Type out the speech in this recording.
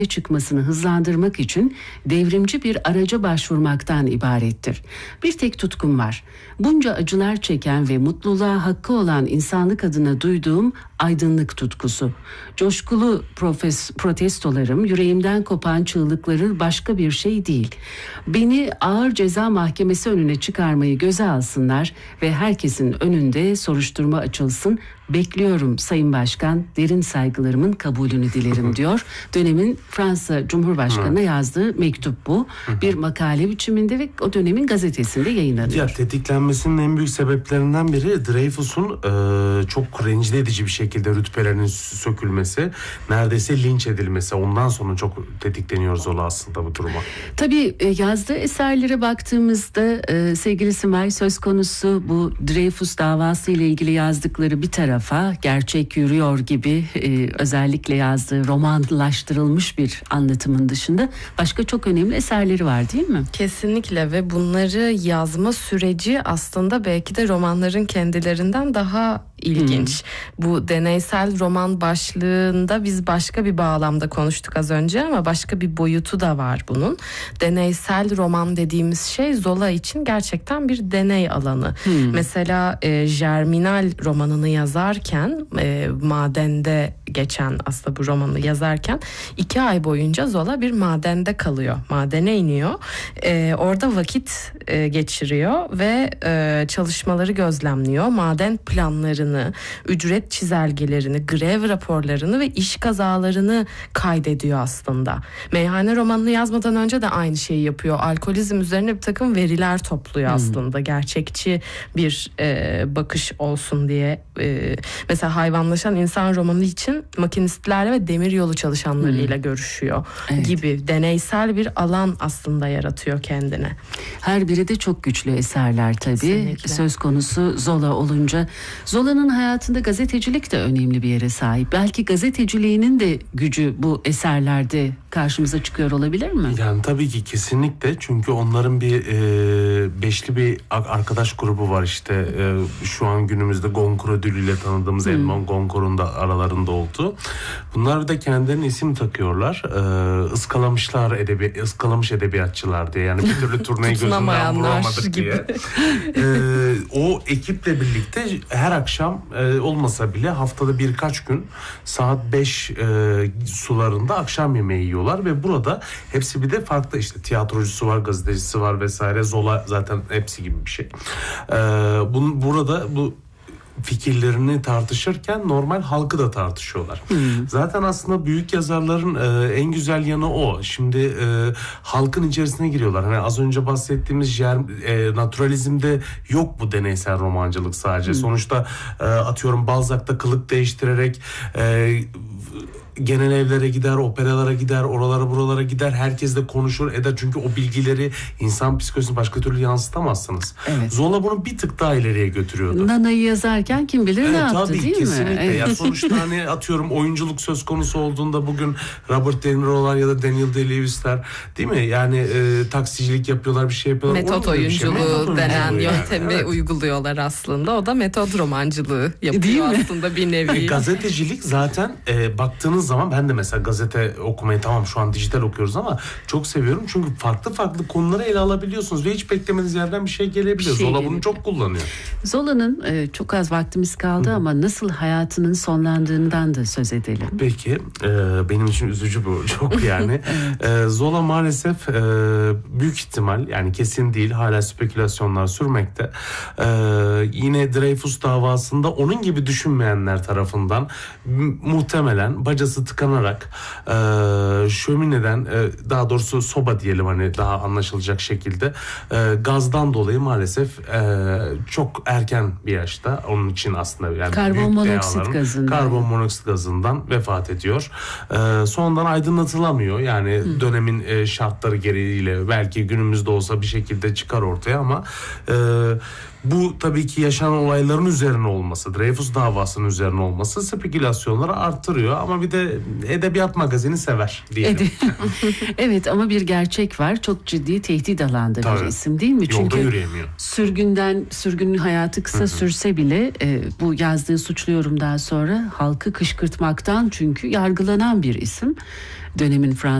çıkmasını hızlandırmak için devrimci bir araca başvurmaktan ibarettir. Bir tek tutkum var. Bunca acılar çeken ve mutluluğa hakkı olan insanlık adına duyduğum aydınlık tutkusu. Coşkulu protestolarım, yüreğimden kopan çığlıkları başka bir şey değil. Beni ağır ceza mahkemesi önüne çıkarmayı göze alsınlar ve herkesin önünde soruşturma açılsın. Bekliyorum Sayın Başkan, derin saygılarımın kabulünü dilerim diyor. Dönemin Fransa Cumhurbaşkanı'na yazdığı mektup bu. Bir makale biçiminde ve o dönemin gazetesinde yayınlanıyor. Ya tetiklenmesinin en büyük sebeplerinden biri Dreyfus'un çok rencide edici bir şekilde rütbelerinin sökülmesi, neredeyse linç edilmesi. Ondan sonra çok tetikleniyor Zola aslında bu duruma. Tabii yazdığı eserlere baktığımızda sevgili Simay, söz konusu bu Dreyfus davası ile ilgili yazdıkları bir tarafa, gerçek yürüyor gibi özellikle yazdığı romanlaştırılmış bir anlatımın dışında başka çok önemli eserleri var değil mi? Kesinlikle ve bunları yazma süreci aslında belki de romanların kendilerinden daha ilginç. Bu deneysel roman başlığında biz başka bir bağlamda konuştuk az önce ama başka bir boyutu da var bunun. Deneysel roman dediğimiz şey Zola için gerçekten bir deney alanı. Mesela Germinal romanını yazarken, madende geçen aslında bu romanı yazarken 2 ay boyunca Zola bir madende kalıyor. Madene iniyor. Orada vakit geçiriyor ve çalışmaları gözlemliyor. Maden planlarını, ücret çizelgelerini, grev raporlarını ve iş kazalarını kaydediyor aslında. Meyhane romanını yazmadan önce de aynı şeyi yapıyor. Alkolizm üzerine bir takım veriler topluyor aslında. Gerçekçi bir bakış olsun diye. Mesela Hayvanlaşan İnsan romanı için makinistlerle ve demiryolu çalışanlarıyla görüşüyor gibi deneysel bir alan aslında yaratıyor kendine. Her biri de çok güçlü eserler tabii. Kesinlikle. Söz konusu Zola olunca. Zola'nın hayatında gazetecilik de önemli bir yere sahip. Belki gazeteciliğinin de gücü bu eserlerde karşımıza çıkıyor olabilir mi? Yani tabii ki kesinlikle, çünkü onların bir beşli bir arkadaş grubu var işte. Şu an günümüzde Goncourt ödülüyle tanıdığımız Edmond Goncourt'un da aralarında olduğu. Bunlar bir de kendilerine isim takıyorlar. Iskalamış edebiyatçılar diye. Yani bir türlü turneyi gözünden vuramadık diye. O ekiple birlikte her akşam olmasa bile haftada birkaç gün saat 5 sularında akşam yemeği yiyorlar ve burada hepsi bir de farklı, işte tiyatrocusu var, gazetecisi var vesaire. Zola zaten hepsi gibi bir şey. Burada bu fikirlerini tartışırken normal halkı da tartışıyorlar. Zaten aslında büyük yazarların en güzel yanı o. Şimdi halkın içerisine giriyorlar. Hani az önce bahsettiğimiz naturalizmde yok bu deneysel romancılık sadece. Sonuçta atıyorum Balzac'ta kılık değiştirerek genel evlere gider, operalara gider, oralara buralara gider. Herkes de konuşur eder. Çünkü o bilgileri insan psikolojisini başka türlü yansıtamazsınız. Evet. Zola bunu bir tık daha ileriye götürüyordu. Nana'yı yazarken kim bilir ne yaptı tabii, değil kesinlikle. mi? Ya sonuçta hani atıyorum oyunculuk söz konusu olduğunda bugün Robert De Niro'lar ya da Daniel Day-Lewis'ler değil mi? Yani taksicilik yapıyorlar, bir şey yapıyorlar. Metot oyunculuğu denen yöntemi yani. uyguluyorlar aslında. O da metot romancılığı yapıyor aslında bir nevi. Gazetecilik zaten baktığınız zaman, ben de mesela gazete okumayı, tamam şu an dijital okuyoruz ama çok seviyorum. Çünkü farklı konuları ele alabiliyorsunuz ve hiç beklemediğiniz yerden bir şey gelebiliyor. Zola bunu çok kullanıyor. Zola'nın çok az vaktimiz kaldı ama nasıl hayatının sonlandığından da söz edelim. Peki, benim için üzücü bu çok yani. Zola maalesef büyük ihtimal, yani kesin değil, hala spekülasyonlar sürmekte. Yine Dreyfus davasında onun gibi düşünmeyenler tarafından muhtemelen bacası tıkanarak şömineden, daha doğrusu soba diyelim hani daha anlaşılacak şekilde, gazdan dolayı maalesef çok erken bir yaşta, onun için aslında yani karbon monoksit gazından vefat ediyor. Sonradan aydınlatılamıyor. Yani dönemin şartları gereğiyle belki günümüzde olsa bir şekilde çıkar ortaya ama bu tabii ki yaşanan olayların üzerine olması, Dreyfus davasının üzerine olması spekülasyonları arttırıyor ama bir de edebiyat magazini sever diyelim. Evet, ama bir gerçek var. Çok ciddi tehdit alanda bir isim değil mi? Yolda yürüyemiyor. Sürgünün hayatı kısa sürse bile bu yazdığı suçlu yorumdan sonra halkı kışkırtmaktan çünkü yargılanan bir isim. Dönemin Fransız